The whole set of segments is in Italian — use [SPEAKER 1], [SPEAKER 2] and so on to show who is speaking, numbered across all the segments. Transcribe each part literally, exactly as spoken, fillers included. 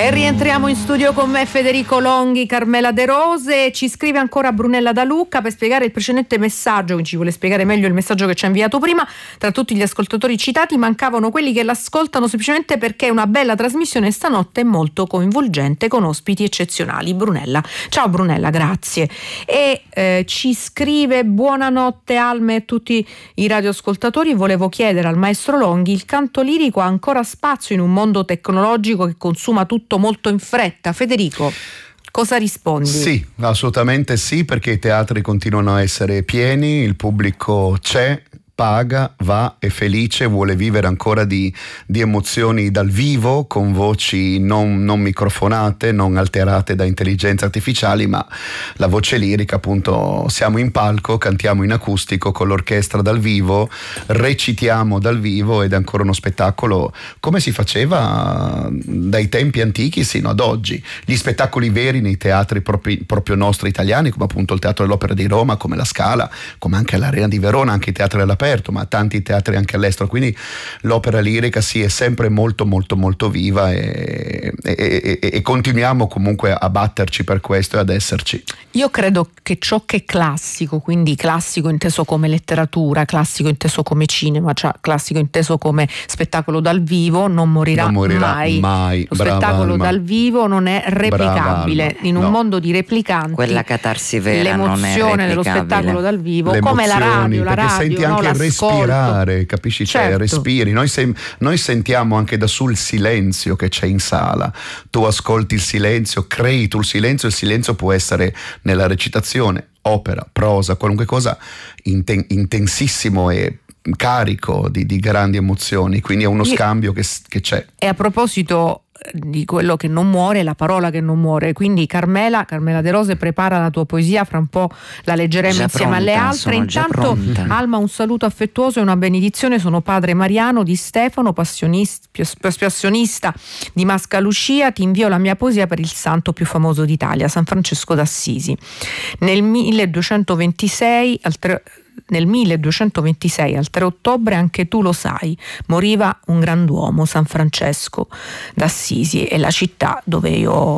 [SPEAKER 1] E rientriamo in studio con me Federico Longhi, Carmela De Rose. Ci scrive ancora Brunella da Lucca per spiegare il precedente messaggio, che ci vuole spiegare meglio il messaggio che ci ha inviato prima. Tra tutti gli ascoltatori citati mancavano quelli che l'ascoltano semplicemente perché è una bella trasmissione stanotte e molto coinvolgente con ospiti eccezionali. Brunella. Ciao Brunella, grazie. E eh, ci scrive: buonanotte Alme e tutti i radioascoltatori. Volevo chiedere al maestro Longhi, il canto lirico ha ancora spazio in un mondo tecnologico che consuma tutto molto in fretta? Federico, cosa rispondi?
[SPEAKER 2] Sì, assolutamente sì, perché i teatri continuano a essere pieni, il pubblico c'è, paga, va, è felice, vuole vivere ancora di, di emozioni dal vivo, con voci non, non microfonate, non alterate da intelligenze artificiali, ma la voce lirica, appunto, siamo in palco, cantiamo in acustico con l'orchestra dal vivo, recitiamo dal vivo ed è ancora uno spettacolo come si faceva dai tempi antichi sino ad oggi. Gli spettacoli veri nei teatri propri, proprio nostri italiani, come appunto il Teatro dell'Opera di Roma, come la Scala, come anche l'Arena di Verona, anche i teatri all'aperto, ma tanti teatri anche all'estero, quindi l'opera lirica sì è sempre molto molto molto viva e, e, e, e continuiamo comunque a batterci per questo e ad esserci.
[SPEAKER 1] Io credo che ciò che è classico, quindi classico inteso come letteratura, classico inteso come cinema, cioè classico inteso come spettacolo dal vivo, non morirà,
[SPEAKER 2] non morirà
[SPEAKER 1] mai.
[SPEAKER 2] mai.
[SPEAKER 1] Lo
[SPEAKER 2] Brava
[SPEAKER 1] spettacolo
[SPEAKER 2] Alma.
[SPEAKER 1] Dal vivo non è replicabile. In un
[SPEAKER 2] no.
[SPEAKER 1] mondo di replicanti,
[SPEAKER 3] quella catarsi vera non è
[SPEAKER 1] l'emozione dello
[SPEAKER 3] replicabile.
[SPEAKER 1] spettacolo dal vivo,
[SPEAKER 2] Le
[SPEAKER 1] come la
[SPEAKER 2] emozioni,
[SPEAKER 1] radio, la
[SPEAKER 2] perché
[SPEAKER 1] radio,
[SPEAKER 2] senti
[SPEAKER 1] no?
[SPEAKER 2] anche
[SPEAKER 1] L'ascolto.
[SPEAKER 2] respirare, capisci? Cioè,
[SPEAKER 1] Certo.
[SPEAKER 2] respiri. Noi, sem- noi sentiamo anche da su il silenzio che c'è in sala. Tu ascolti il silenzio, crei tu il silenzio. Il silenzio può essere nella recitazione, opera, prosa, qualunque cosa, inten- intensissimo e carico di, di grandi emozioni. Quindi è uno
[SPEAKER 1] Io-
[SPEAKER 2] scambio che, che c'è.
[SPEAKER 1] E a proposito di quello che non muore, la parola che non muore, quindi Carmela Carmela De Rose, prepara la tua poesia, fra un po' la leggeremo
[SPEAKER 3] Già
[SPEAKER 1] insieme
[SPEAKER 3] pronta,
[SPEAKER 1] alle altre.
[SPEAKER 3] sono già
[SPEAKER 1] Intanto
[SPEAKER 3] pronta.
[SPEAKER 1] Alma, un saluto affettuoso e una benedizione. Sono padre Mariano di Stefano, passionista, passionista di Mascalucia. Ti invio la mia poesia per il santo più famoso d'Italia, San Francesco d'Assisi. Nel milleduecentoventisei al tre Nel milleduecentoventisei, al tre ottobre, anche tu lo sai, moriva un grand'uomo, San Francesco d'Assisi, è la città dove io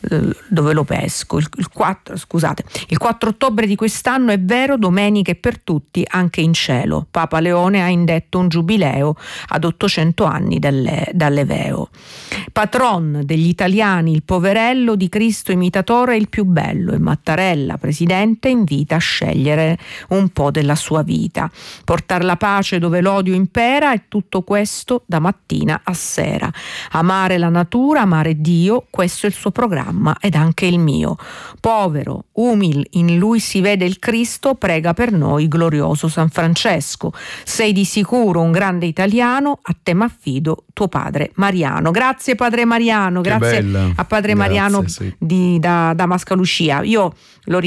[SPEAKER 1] dove lo pesco. Il, il, quattro, scusate, il quattro ottobre di quest'anno, è vero, domenica è per tutti anche in cielo. Papa Leone ha indetto un giubileo ad ottocento anni dalle, dall'Eveo. Patron degli italiani, il poverello, di Cristo imitatore, il più bello, e Mattarella, presidente, invita a scegliere un po' della sua vita. Portar la pace dove l'odio impera, e tutto questo da mattina a sera. Amare la natura, amare Dio, questo è il suo programma ed anche il mio. Povero, umil, in lui si vede il Cristo, prega per noi, glorioso San Francesco. Sei di sicuro un grande italiano, a te m'affido, tuo padre Mariano. Grazie padre Mariano,
[SPEAKER 2] Che
[SPEAKER 1] grazie
[SPEAKER 2] bella.
[SPEAKER 1] a padre
[SPEAKER 2] Grazie,
[SPEAKER 1] Mariano
[SPEAKER 2] sì.
[SPEAKER 1] di, da, da Mascalucia. Io lo